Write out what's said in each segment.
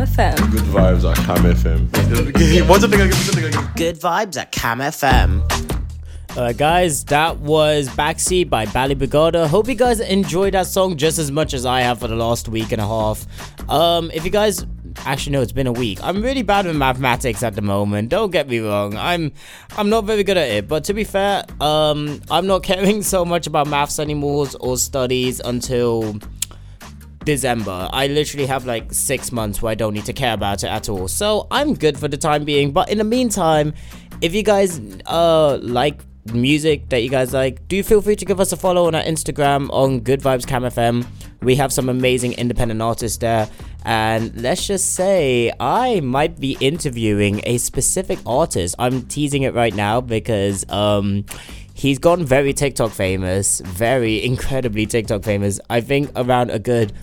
FM. Good vibes at Cam FM. What's the thing again? Good vibes at Cam FM. Guys, that was Backseat by Bally Brigada. Hope you guys enjoyed that song just as much as I have for the last week and a half. If you guys... Actually, no, it's been a week. I'm really bad with mathematics at the moment. Don't get me wrong. I'm not very good at it. But to be fair, I'm not caring so much about maths anymore or studies until December. I literally have like 6 months where I don't need to care about it at all. So I'm good for the time being. But in the meantime, if you guys like music that you guys like, do feel free to give us a follow on our Instagram on Good Vibes Cam FM. We have some amazing independent artists there, and let's just say I might be interviewing a specific artist. I'm teasing it right now because he's gotten very TikTok famous, very incredibly TikTok famous. I think around a good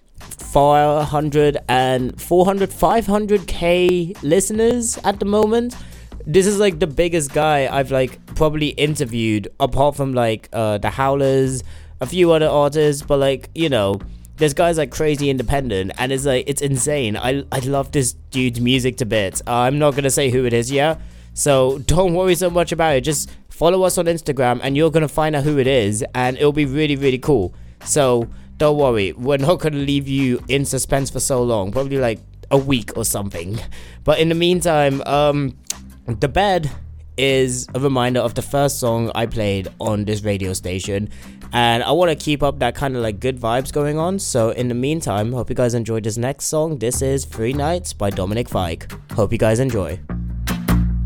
500k listeners at the moment. This is like the biggest guy I've like probably interviewed, apart from like the Howlers, a few other artists, but like, you know, this guy's like crazy independent, and it's like, it's insane. I love this dude's music to bits. I'm not gonna say who it is yet, so don't worry so much about it. Just follow us on Instagram and you're gonna find out who it is, and it'll be really, really cool. So don't worry, we're not gonna leave you in suspense for so long, probably like a week or something. But in the meantime, The Bed is a reminder of the first song I played on this radio station, and I want to keep up that kind of like good vibes going on. So in the meantime, hope you guys enjoyed this next song. This is Free Nights by Dominic Fike. Hope you guys enjoy.